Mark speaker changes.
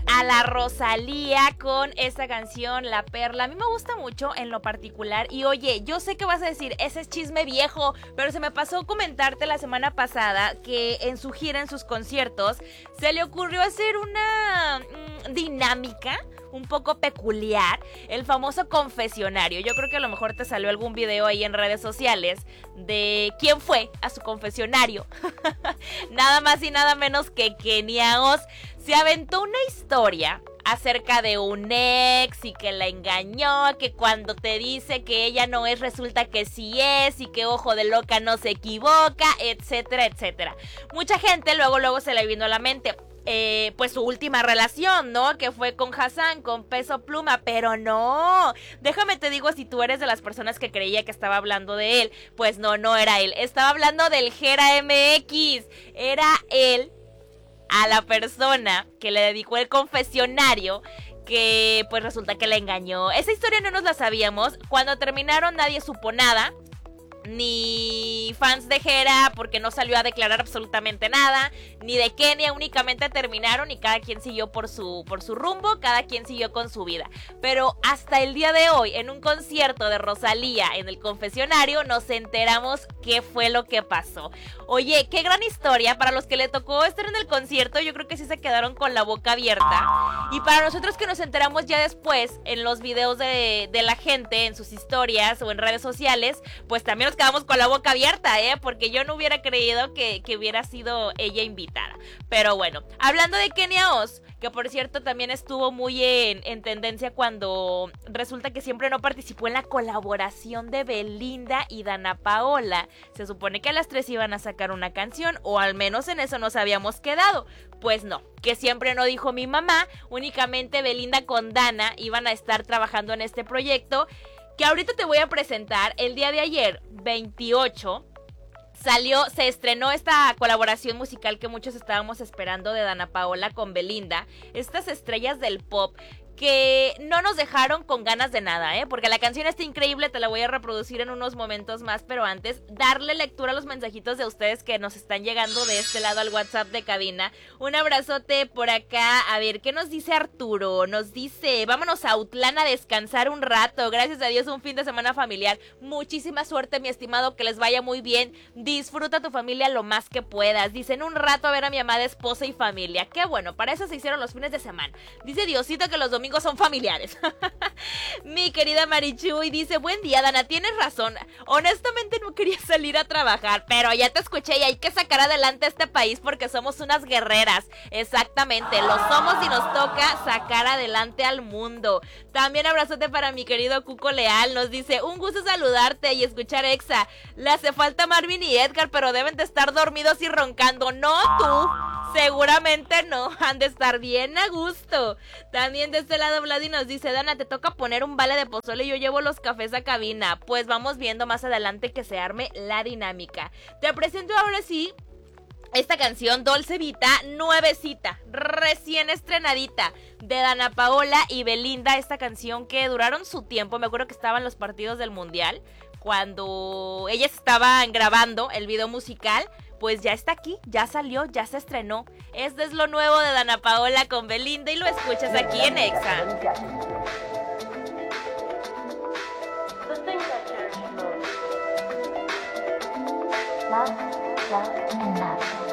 Speaker 1: a la Rosalía con esta canción, La Perla. A mí me gusta mucho en lo particular. Y oye, yo sé que vas a decir, ese es chisme viejo, pero se me pasó comentarte la semana pasada que en su gira, en sus conciertos, se le ocurrió hacer una dinámica un poco peculiar, el famoso confesionario. Yo creo que a lo mejor te salió algún video ahí en redes sociales de quién fue a su confesionario. Nada más y nada menos que Kenia Oz se aventó una historia acerca de un ex y que la engañó, que cuando te dice que ella no es, resulta que sí es, y que ojo de loca no se equivoca, etcétera, etcétera. Mucha gente luego se le vino a la mente pues su última relación, ¿no? Que fue con Hassan, con Peso Pluma, pero no. Déjame te digo, si tú eres de las personas que creía que estaba hablando de él, pues no era él. Estaba hablando del Jera MX. Era él a la persona que le dedicó el confesionario, que pues resulta que la engañó. Esa historia no nos la sabíamos. Cuando terminaron nadie supo nada, ni fans de Jera, porque no salió a declarar absolutamente nada, ni de Kenia, únicamente terminaron y cada quien siguió por su rumbo, cada quien siguió con su vida. Pero hasta el día de hoy, en un concierto de Rosalía en el confesionario, nos enteramos qué fue lo que pasó. Oye, qué gran historia. Para los que le tocó estar en el concierto, yo creo que sí se quedaron con la boca abierta. Y para nosotros que nos enteramos ya después en los videos de la gente, en sus historias o en redes sociales, pues también nos quedamos con la boca abierta, porque yo no hubiera creído que hubiera sido ella invitada. Pero bueno, hablando de Kenia Oz, que por cierto también estuvo muy en tendencia cuando resulta que siempre no participó en la colaboración de Belinda y Dana Paola. Se supone que las tres iban a sacar una canción, o al menos en eso nos habíamos quedado. Pues no, que siempre no dijo mi mamá, únicamente Belinda con Dana iban a estar trabajando en este proyecto, que ahorita te voy a presentar. El día de ayer, 28, se estrenó esta colaboración musical que muchos estábamos esperando de Dana Paola con Belinda, estas estrellas del pop que no nos dejaron con ganas de nada, porque la canción está increíble, te la voy a reproducir en unos momentos más, pero antes, darle lectura a los mensajitos de ustedes que nos están llegando de este lado al WhatsApp de cabina. Un abrazote por acá. A ver, ¿qué nos dice Arturo? Nos dice, vámonos a Autlán a descansar un rato, gracias a Dios un fin de semana familiar. Muchísima suerte, mi estimado, que les vaya muy bien, disfruta tu familia lo más que puedas. Dicen un rato a ver a mi amada esposa y familia. Qué bueno, para eso se hicieron los fines de semana. Dice Diosito que los domingos son familiares. Mi querida Marichuy dice, buen día Dana, tienes razón, honestamente no quería salir a trabajar, pero ya te escuché y hay que sacar adelante a este país porque somos unas guerreras. Exactamente, lo somos y nos toca sacar adelante al mundo. También abrazote para mi querido Cuco Leal, nos dice, un gusto saludarte y escuchar Exa. Le hace falta Marvin y Edgar, pero deben de estar dormidos y roncando. No tú, seguramente no, han de estar bien a gusto. También de este lado Vladi nos dice, Dana, te toca poner un vale de pozole y yo llevo los cafés a cabina. Pues vamos viendo más adelante que se arme la dinámica. Te presento ahora sí esta canción, Dolce Vita, nuevecita, recién estrenadita, de Dana Paola y Belinda. Esta canción que duraron su tiempo, me acuerdo que estaban los partidos del Mundial, cuando ellas estaban grabando el video musical. Pues ya está aquí, ya salió, ya se estrenó. Este es lo nuevo de Dana Paola con Belinda y lo escuchas aquí en Exa.
Speaker 2: Love, love, and love.